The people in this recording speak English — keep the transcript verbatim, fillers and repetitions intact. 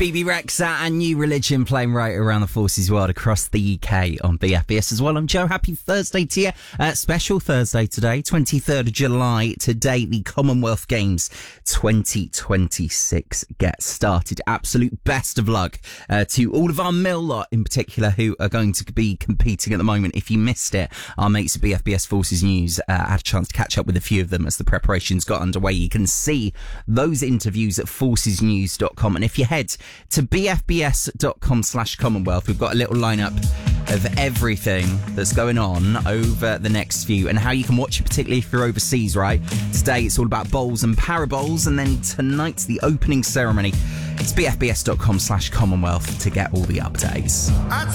B B Rexa and New Religion playing right around the forces world across the U K on B F B S as well. I'm Joe. Happy Thursday to you. Uh, special Thursday today, twenty-third of July. Today, the Commonwealth Games twenty twenty-six get started. Absolute best of luck uh, to all of our mill lot in particular who are going to be competing at the moment. If you missed it, our mates at B F B S Forces News uh, had a chance to catch up with a few of them as the preparations got underway. You can see those interviews at forces news dot com, and if you head to b f b s dot com slash commonwealth, we've got a little lineup of everything that's going on over the next few and how you can watch it, particularly if you're overseas, right? Today it's all about bowls and parabols, and then tonight's the opening ceremony. It's b f b s dot com slash commonwealth to get all the updates.